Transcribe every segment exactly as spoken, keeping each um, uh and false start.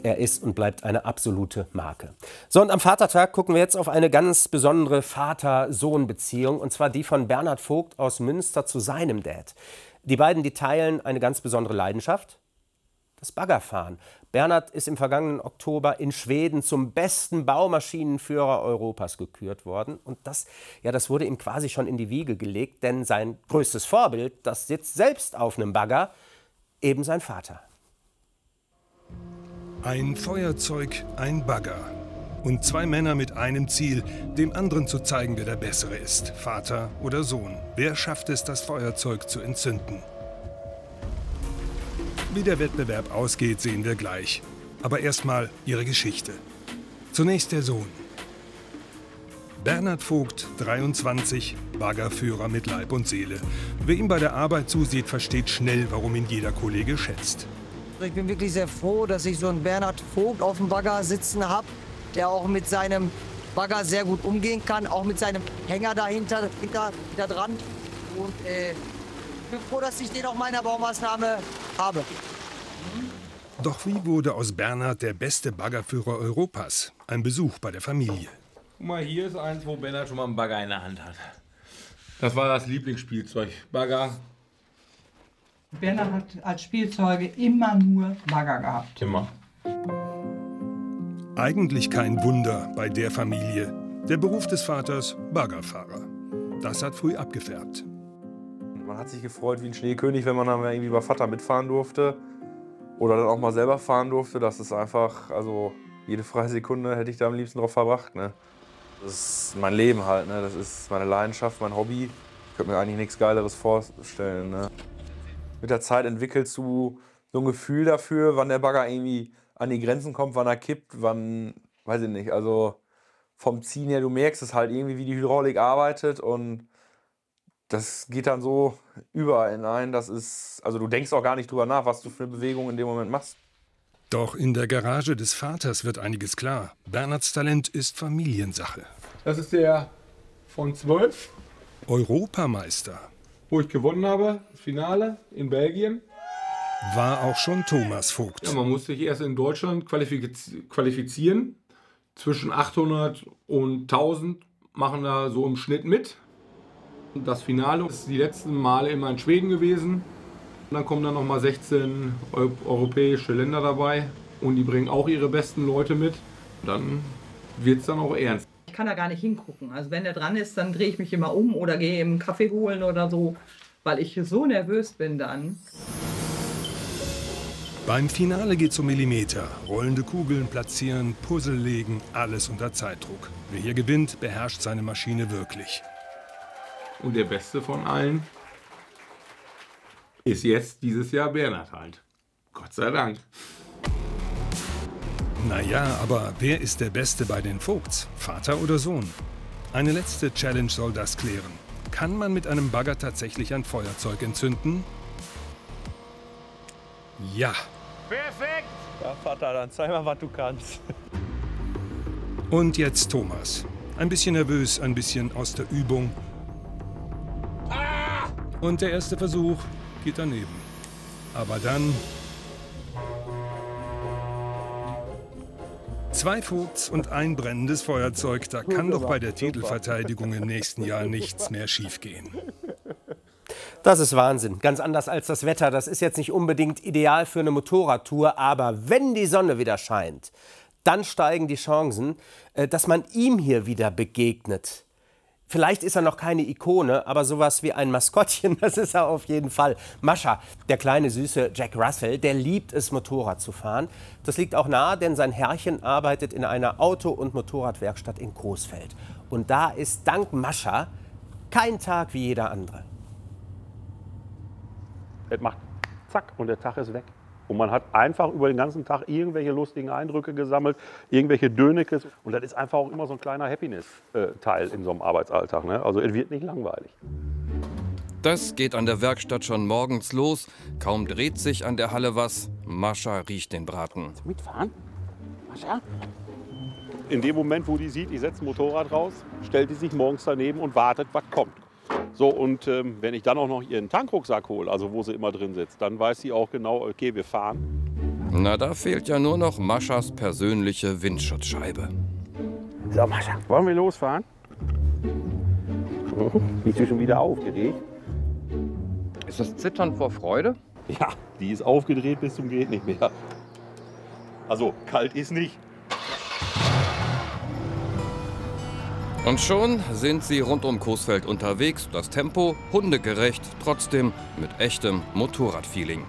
Er ist und bleibt eine absolute Marke. So, und am Vatertag gucken wir jetzt auf eine ganz besondere Vater-Sohn-Beziehung, und zwar die von Bernhard Vogt aus Münster zu seinem Dad. Die beiden, die teilen eine ganz besondere Leidenschaft: das Baggerfahren. Bernhard ist im vergangenen Oktober in Schweden zum besten Baumaschinenführer Europas gekürt worden. Und das, ja, das wurde ihm quasi schon in die Wiege gelegt, denn sein größtes Vorbild, das sitzt selbst auf einem Bagger, eben sein Vater. Ein Feuerzeug, ein Bagger. Und zwei Männer mit einem Ziel, dem anderen zu zeigen, wer der Bessere ist. Vater oder Sohn. Wer schafft es, das Feuerzeug zu entzünden? Wie der Wettbewerb ausgeht, sehen wir gleich. Aber erstmal ihre Geschichte. Zunächst der Sohn. Bernhard Vogt, dreiundzwanzig, Baggerführer mit Leib und Seele. Wer ihm bei der Arbeit zusieht, versteht schnell, warum ihn jeder Kollege schätzt. Ich bin wirklich sehr froh, dass ich so einen Bernhard Vogt auf dem Bagger sitzen habe, der auch mit seinem Bagger sehr gut umgehen kann, auch mit seinem Hänger dahinter, hinter, hinter dran. Und äh, ich bin froh, dass ich den auch meiner Baumaßnahme habe. Doch wie wurde aus Bernhard der beste Baggerführer Europas? Ein Besuch bei der Familie. Guck mal, hier ist eins, wo Bernhard schon mal einen Bagger in der Hand hat. Das war das Lieblingsspielzeug, Bagger. Bernhard hat als Spielzeuge immer nur Bagger gehabt. Immer. Eigentlich kein Wunder bei der Familie. Der Beruf des Vaters, Baggerfahrer. Das hat früh abgefärbt. Man hat sich gefreut wie ein Schneekönig, wenn man dann irgendwie bei Vater mitfahren durfte. Oder dann auch mal selber fahren durfte. Das ist einfach, also jede freie Sekunde hätte ich da am liebsten drauf verbracht. Ne? Das ist mein Leben halt, ne? Das ist meine Leidenschaft, mein Hobby. Ich könnte mir eigentlich nichts Geileres vorstellen. Ne? Mit der Zeit entwickelst du so ein Gefühl dafür, wann der Bagger irgendwie an die Grenzen kommt, wann er kippt, wann, weiß ich nicht. Also vom Ziehen her, du merkst es halt irgendwie, wie die Hydraulik arbeitet, und das geht dann so überall hinein. Das ist, also du denkst auch gar nicht drüber nach, was du für eine Bewegung in dem Moment machst. Doch in der Garage des Vaters wird einiges klar. Bernhards Talent ist Familiensache. Das ist der von zwölf, Europameister. wo ich gewonnen habe, das Finale in Belgien. War auch schon Thomas Vogt. Ja, man musste sich erst in Deutschland qualifiz qualifizieren. Zwischen achthundert und tausend machen da so im Schnitt mit. Das Finale ist die letzten Male immer in Schweden gewesen. Und dann kommen dann noch mal sechzehn europäische Länder dabei. Und die bringen auch ihre besten Leute mit. Dann wird es dann auch ernst. Ich kann da gar nicht hingucken. Also wenn der dran ist, dann drehe ich mich immer um oder gehe eben einen Kaffee holen oder so, weil ich so nervös bin dann. Beim Finale geht's um Millimeter. Rollende Kugeln platzieren, Puzzle legen, alles unter Zeitdruck. Wer hier gewinnt, beherrscht seine Maschine wirklich. Und der Beste von allen ist jetzt dieses Jahr Bernhard halt. Gott sei Dank. Naja, aber wer ist der Beste bei den Vogts? Vater oder Sohn? Eine letzte Challenge soll das klären. Kann man mit einem Bagger tatsächlich ein Feuerzeug entzünden? Ja. Perfekt! Ja, Vater, dann zeig mal, was du kannst. Und jetzt Thomas. Ein bisschen nervös, ein bisschen aus der Übung. Ah! Und der erste Versuch geht daneben. Aber dann... Zwei Vogts und ein brennendes Feuerzeug. Da kann doch bei der Titelverteidigung im nächsten Jahr nichts mehr schiefgehen. Das ist Wahnsinn. Ganz anders als das Wetter. Das ist jetzt nicht unbedingt ideal für eine Motorradtour. Aber wenn die Sonne wieder scheint, dann steigen die Chancen, dass man ihm hier wieder begegnet. Vielleicht ist er noch keine Ikone, aber sowas wie ein Maskottchen, das ist er auf jeden Fall. Mascha, der kleine süße Jack Russell, der liebt es, Motorrad zu fahren. Das liegt auch nahe, denn sein Herrchen arbeitet in einer Auto- und Motorradwerkstatt in Coesfeld. Und da ist dank Mascha kein Tag wie jeder andere. Es macht zack und der Tag ist weg. Und man hat einfach über den ganzen Tag irgendwelche lustigen Eindrücke gesammelt, irgendwelche Dönekes. Und das ist einfach auch immer so ein kleiner Happiness-Teil in so einem Arbeitsalltag. Ne? Also es wird nicht langweilig. Das geht an der Werkstatt schon morgens los. Kaum dreht sich an der Halle was. Mascha riecht den Braten. Mitfahren? Mascha? In dem Moment, wo die sieht, ich setze ein Motorrad raus, stellt die sich morgens daneben und wartet, was kommt. So, und ähm, wenn ich dann auch noch ihren Tankrucksack hole, also wo sie immer drin sitzt, dann weiß sie auch genau, okay, wir fahren. Na, da fehlt ja nur noch Maschas persönliche Windschutzscheibe. So, Mascha, wollen wir losfahren? Bist du schon wieder aufgeregt? Ist das Zittern vor Freude? Ja, die ist aufgedreht bis zum geht nicht mehr. Also, kalt ist nicht. Und schon sind sie rund um Coesfeld unterwegs. Das Tempo hundegerecht, trotzdem mit echtem Motorradfeeling.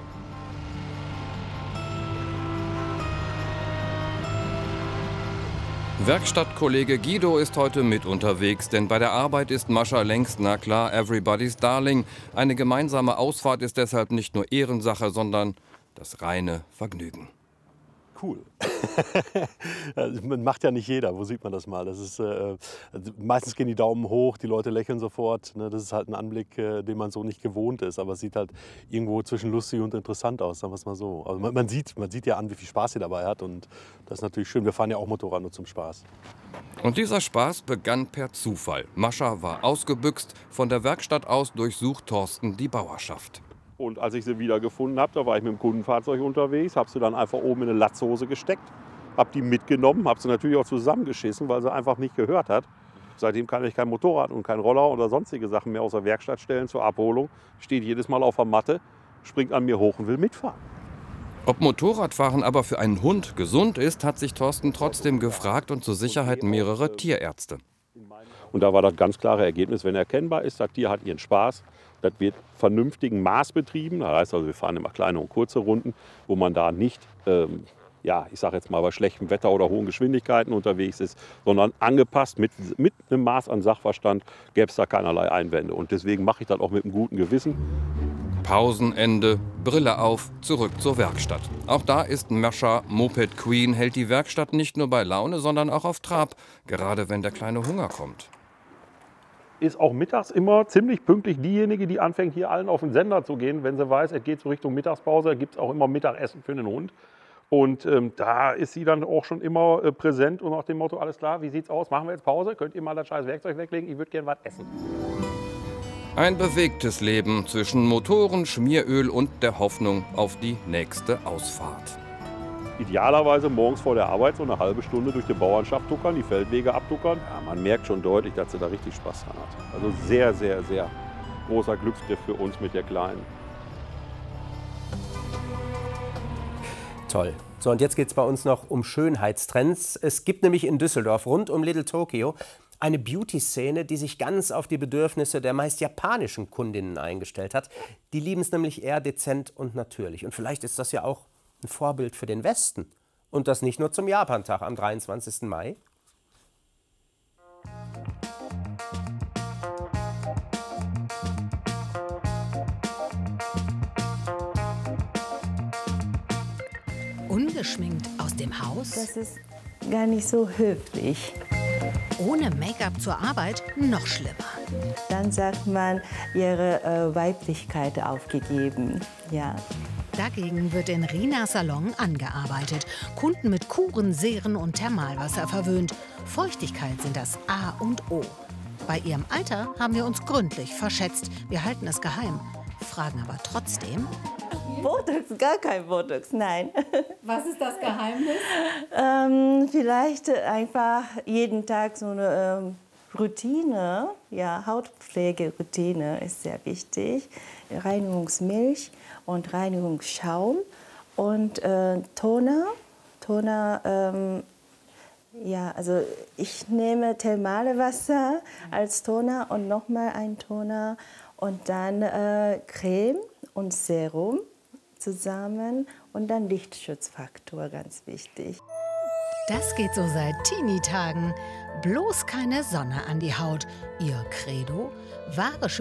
Werkstattkollege Guido ist heute mit unterwegs, denn bei der Arbeit ist Mascha längst, na klar, everybody's darling. Eine gemeinsame Ausfahrt ist deshalb nicht nur Ehrensache, sondern das reine Vergnügen. Cool. Also, man macht ja nicht jeder, wo sieht man das mal? Das ist, äh, meistens gehen die Daumen hoch, die Leute lächeln sofort. Ne? Das ist halt ein Anblick, äh, den man so nicht gewohnt ist. Aber es sieht halt irgendwo zwischen lustig und interessant aus, sagen wir es mal so. Also man, man, sieht, man sieht ja an, wie viel Spaß sie dabei hat. Und das ist natürlich schön. Wir fahren ja auch Motorrad nur zum Spaß. Und dieser Spaß begann per Zufall. Mascha war ausgebüxt, von der Werkstatt aus durchsucht Thorsten die Bauerschaft. Und als ich sie wieder gefunden habe, da war ich mit dem Kundenfahrzeug unterwegs, habe sie dann einfach oben in eine Latzhose gesteckt, habe die mitgenommen, habe sie natürlich auch zusammengeschissen, weil sie einfach nicht gehört hat. Seitdem kann ich kein Motorrad und kein Roller oder sonstige Sachen mehr aus der Werkstatt stellen zur Abholung. Steht jedes Mal auf der Matte, springt an mir hoch und will mitfahren. Ob Motorradfahren aber für einen Hund gesund ist, hat sich Thorsten trotzdem gefragt und zur Sicherheit mehrere Tierärzte. Und da war das ganz klare Ergebnis, wenn erkennbar ist, das Tier hat ihren Spaß. Das wird vernünftigen Maß betrieben. Das heißt also, wir fahren immer kleine und kurze Runden, wo man da nicht, ähm, ja, ich sage jetzt mal, bei schlechtem Wetter oder hohen Geschwindigkeiten unterwegs ist, sondern angepasst mit, mit einem Maß an Sachverstand gäbe es da keinerlei Einwände. Und deswegen mache ich das auch mit einem guten Gewissen. Pausenende, Brille auf, zurück zur Werkstatt. Auch da ist Mascha Moped Queen, hält die Werkstatt nicht nur bei Laune, sondern auch auf Trab, gerade wenn der kleine Hunger kommt. Ist auch mittags immer ziemlich pünktlich diejenige, die anfängt, hier allen auf den Sender zu gehen. Wenn sie weiß, es geht so Richtung Mittagspause, gibt es auch immer Mittagessen für den Hund. Und ähm, da ist sie dann auch schon immer äh, präsent und nach dem Motto, alles klar, wie sieht's aus, machen wir jetzt Pause, könnt ihr mal das scheiß Werkzeug weglegen, ich würde gerne was essen. Ein bewegtes Leben zwischen Motoren, Schmieröl und der Hoffnung auf die nächste Ausfahrt. Idealerweise morgens vor der Arbeit so eine halbe Stunde durch die Bauernschaft tuckern, die Feldwege abtuckern. Ja, man merkt schon deutlich, dass sie da richtig Spaß dran hat. Also sehr, sehr, sehr großer Glücksgriff für uns mit der Kleinen. Toll. So, und jetzt geht es bei uns noch um Schönheitstrends. Es gibt nämlich in Düsseldorf rund um Little Tokyo eine Beauty-Szene, die sich ganz auf die Bedürfnisse der meist japanischen Kundinnen eingestellt hat. Die lieben es nämlich eher dezent und natürlich. Und vielleicht ist das ja auch ein Vorbild für den Westen. Und das nicht nur zum Japantag am dreiundzwanzigsten Mai. Ungeschminkt aus dem Haus? Das ist gar nicht so höflich. Ohne Make-up zur Arbeit noch schlimmer. Dann sagt man, ihre äh, Weiblichkeit aufgegeben. Ja. Dagegen wird in Rinas Salon angearbeitet. Kunden mit Kuren, Seren und Thermalwasser verwöhnt. Feuchtigkeit sind das A und O. Bei ihrem Alter haben wir uns gründlich verschätzt. Wir halten es geheim, fragen aber trotzdem. Botox, gar kein Botox, nein. Was ist das Geheimnis? ähm, vielleicht einfach jeden Tag so eine ähm, Routine, ja, Hautpflegeroutine ist sehr wichtig. Reinigungsmilch und Reinigungsschaum und äh, Toner. Toner, ähm, ja, also ich nehme Thermalwasser als Toner und nochmal ein Toner und dann äh, Creme und Serum zusammen und dann Lichtschutzfaktor, ganz wichtig. Das geht so seit Teenie-Tagen. Bloß keine Sonne an die Haut. Ihr Credo? Wahre